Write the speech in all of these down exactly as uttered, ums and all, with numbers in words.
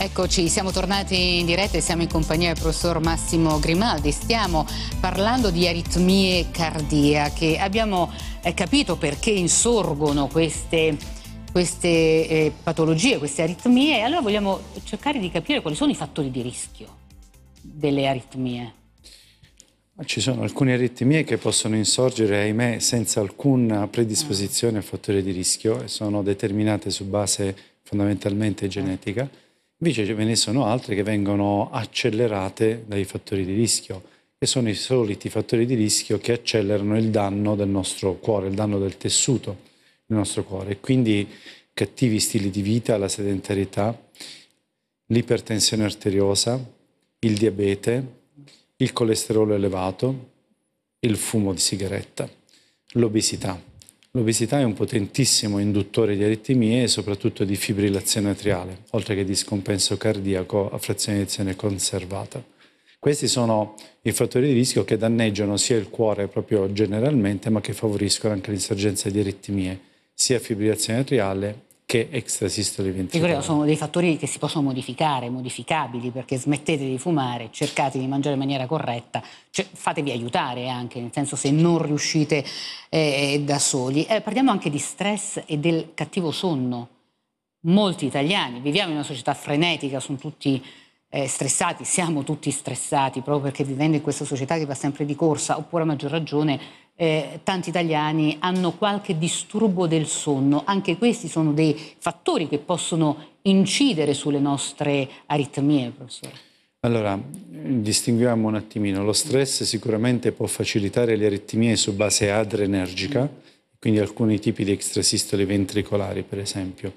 Eccoci, siamo tornati in diretta e siamo in compagnia del professor Massimo Grimaldi. Stiamo parlando di aritmie cardiache. Abbiamo eh, capito perché insorgono queste, queste eh, patologie, queste aritmie, e allora vogliamo cercare di capire quali sono i fattori di rischio delle aritmie. Ci sono alcune aritmie che possono insorgere, ahimè, senza alcuna predisposizione a fattori di rischio e sono determinate su base fondamentalmente genetica. Invece ve ne sono altre che vengono accelerate dai fattori di rischio, che sono i soliti fattori di rischio che accelerano il danno del nostro cuore, il danno del tessuto del nostro cuore. Quindi cattivi stili di vita, la sedentarietà, l'ipertensione arteriosa, il diabete, il colesterolo elevato, il fumo di sigaretta, l'obesità. L'obesità è un potentissimo induttore di aritmie e soprattutto di fibrillazione atriale, oltre che di scompenso cardiaco a frazione di ezione conservata. Questi sono i fattori di rischio che danneggiano sia il cuore proprio generalmente, ma che favoriscono anche l'insorgenza di aritmie, sia fibrillazione atriale che extrasistole ventricolari. Sono dei fattori che si possono modificare, modificabili, perché smettete di fumare, cercate di mangiare in maniera corretta, cioè, fatevi aiutare anche, nel senso, se non riuscite eh, da soli. Eh, parliamo anche di stress e del cattivo sonno. Molti italiani, viviamo in una società frenetica, sono tutti eh, stressati, siamo tutti stressati, proprio perché vivendo in questa società che va sempre di corsa, oppure a maggior ragione Eh, tanti italiani hanno qualche disturbo del sonno. Anche questi sono dei fattori che possono incidere sulle nostre aritmie, professore. Allora, distinguiamo un attimino. Lo stress sicuramente può facilitare le aritmie su base adrenergica, mm. quindi alcuni tipi di extrasistole ventricolari, per esempio.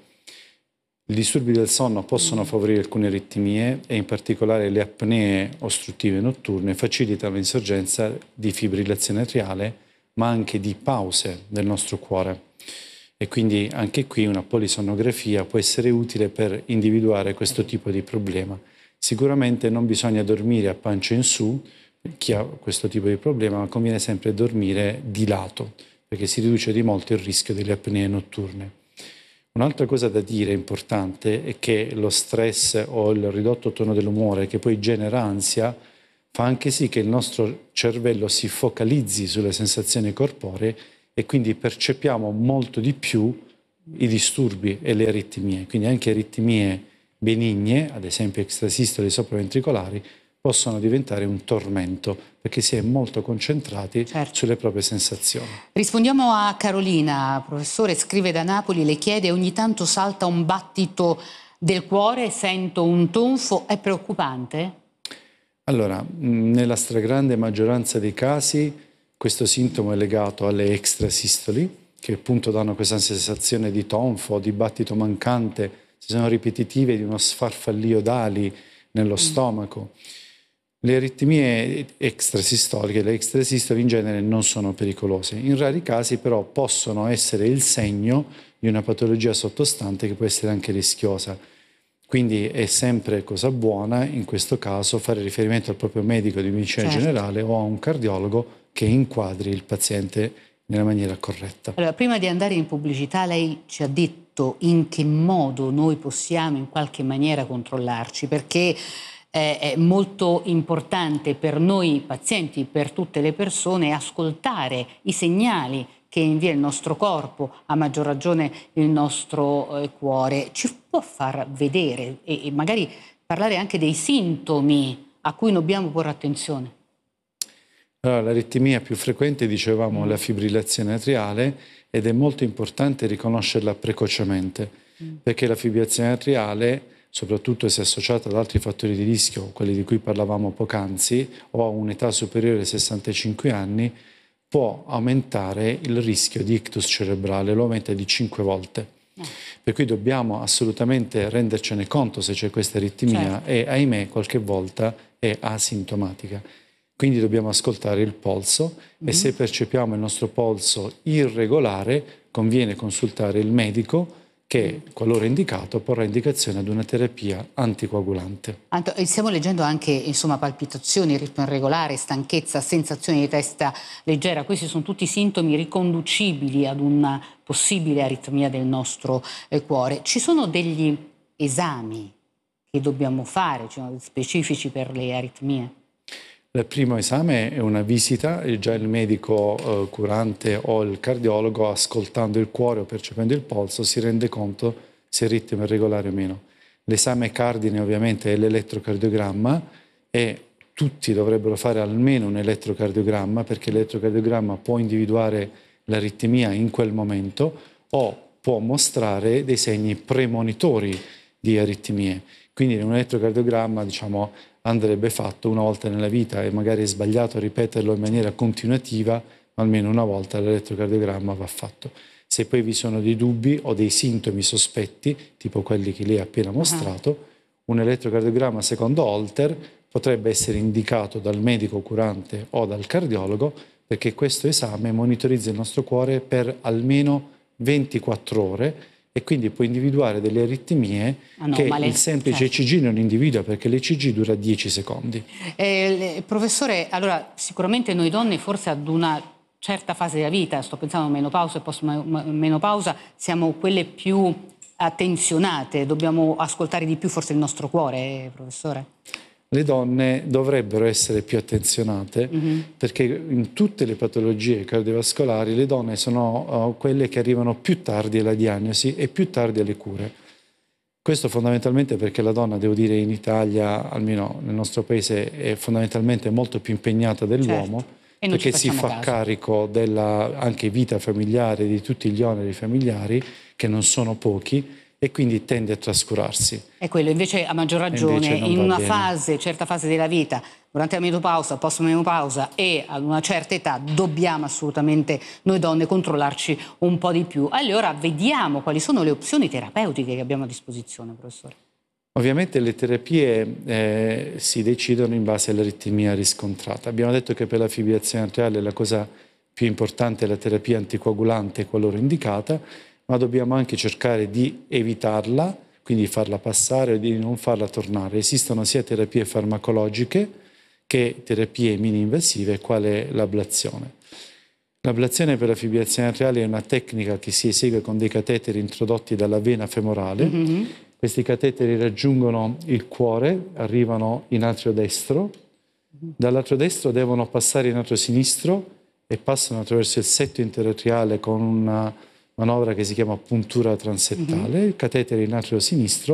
I disturbi del sonno possono mm. favorire alcune aritmie e in particolare le apnee ostruttive notturne facilitano l'insorgenza di fibrillazione atriale, ma anche di pause del nostro cuore. E quindi anche qui una polisonografia può essere utile per individuare questo tipo di problema. Sicuramente non bisogna dormire a pancia in su, chi ha questo tipo di problema, ma conviene sempre dormire di lato, perché si riduce di molto il rischio delle apnee notturne. Un'altra cosa da dire importante è che lo stress o il ridotto tono dell'umore, che poi genera ansia, fa anche sì che il nostro cervello si focalizzi sulle sensazioni corporee e quindi percepiamo molto di più i disturbi e le aritmie. Quindi anche aritmie benigne, ad esempio extrasistole sopraventricolari, possono diventare un tormento perché si è molto concentrati certo. sulle proprie sensazioni. Rispondiamo a Carolina, professore, scrive da Napoli, le chiede: ogni tanto salta un battito del cuore, sento un tonfo, è preoccupante? Allora, nella stragrande maggioranza dei casi questo sintomo è legato alle extrasistoli, che appunto danno questa sensazione di tonfo, di battito mancante, se sono ripetitive, di uno sfarfallio d'ali nello mm. stomaco. Le aritmie extrasistoliche, le extrasistoli in genere non sono pericolose. In rari casi però possono essere il segno di una patologia sottostante che può essere anche rischiosa. Quindi è sempre cosa buona, in questo caso, fare riferimento al proprio medico di medicina certo. generale o a un cardiologo che inquadri il paziente nella maniera corretta. Allora, prima di andare in pubblicità, lei ci ha detto in che modo noi possiamo in qualche maniera controllarci, perché eh, è molto importante per noi pazienti, per tutte le persone, ascoltare i segnali che invia il nostro corpo, a maggior ragione il nostro eh, cuore. Ci può far vedere e, e magari parlare anche dei sintomi a cui dobbiamo porre attenzione? Allora, l'aritmia più frequente, dicevamo, mm. la fibrillazione atriale, ed è molto importante riconoscerla precocemente, mm. perché la fibrillazione atriale, soprattutto se associata ad altri fattori di rischio, quelli di cui parlavamo poc'anzi, o a un'età superiore ai sessantacinque anni, può aumentare il rischio di ictus cerebrale, lo aumenta di cinque volte. Eh. Per cui dobbiamo assolutamente rendercene conto se c'è questa aritmia certo. e, ahimè, qualche volta è asintomatica. Quindi dobbiamo ascoltare il polso mm-hmm. e se percepiamo il nostro polso irregolare, conviene consultare il medico che, qualora indicato, porrà indicazione ad una terapia anticoagulante. Anto, stiamo leggendo anche, insomma, palpitazioni, ritmo irregolare, stanchezza, sensazioni di testa leggera. Questi sono tutti sintomi riconducibili ad una possibile aritmia del nostro eh, cuore. Ci sono degli esami che dobbiamo fare, cioè, specifici per le aritmie? Il primo esame è una visita e già il medico eh, curante o il cardiologo, ascoltando il cuore o percependo il polso, si rende conto se il ritmo è regolare o meno. L'esame cardine ovviamente è l'elettrocardiogramma e tutti dovrebbero fare almeno un elettrocardiogramma, perché l'elettrocardiogramma può individuare l'aritmia in quel momento o può mostrare dei segni premonitori di aritmie. Quindi un elettrocardiogramma, diciamo, andrebbe fatto una volta nella vita e magari è sbagliato ripeterlo in maniera continuativa, ma almeno una volta l'elettrocardiogramma va fatto. Se poi vi sono dei dubbi o dei sintomi sospetti, tipo quelli che lei ha appena mostrato, uh-huh. un elettrocardiogramma secondo Holter potrebbe essere indicato dal medico curante o dal cardiologo, perché questo esame monitorizza il nostro cuore per almeno ventiquattro ore e quindi può individuare delle aritmie Anomale, che il semplice certo. E C G non individua, perché l'E C G dura dieci secondi. Eh, professore, allora sicuramente noi donne forse ad una certa fase della vita, sto pensando a menopausa e post-menopausa, siamo quelle più attenzionate, dobbiamo ascoltare di più forse il nostro cuore, eh, professore? Le donne dovrebbero essere più attenzionate mm-hmm. perché in tutte le patologie cardiovascolari le donne sono uh, quelle che arrivano più tardi alla diagnosi e più tardi alle cure. Questo fondamentalmente perché la donna, devo dire, in Italia, almeno nel nostro paese, è fondamentalmente molto più impegnata dell'uomo, certo. perché si fa caso. carico della anche vita familiare, di tutti gli oneri familiari, che non sono pochi, e quindi tende a trascurarsi. È quello, invece a maggior ragione in una bene. fase, certa fase della vita, durante la menopausa, post-menopausa e ad una certa età dobbiamo assolutamente noi donne controllarci un po' di più. Allora vediamo quali sono le opzioni terapeutiche che abbiamo a disposizione, professore. Ovviamente le terapie eh, si decidono in base all'aritmia riscontrata. Abbiamo detto che per la fibrillazione atriale la cosa più importante è la terapia anticoagulante qualora indicata, ma dobbiamo anche cercare di evitarla, quindi farla passare o di non farla tornare. Esistono sia terapie farmacologiche che terapie mini-invasive, quale l'ablazione. L'ablazione per la fibrillazione atriale è una tecnica che si esegue con dei cateteri introdotti dalla vena femorale. Mm-hmm. Questi cateteri raggiungono il cuore, arrivano in atrio destro, dall'atrio destro devono passare in atrio sinistro e passano attraverso il setto interatriale con una manovra che si chiama puntura transettale, mm-hmm. il catetere in atrio sinistro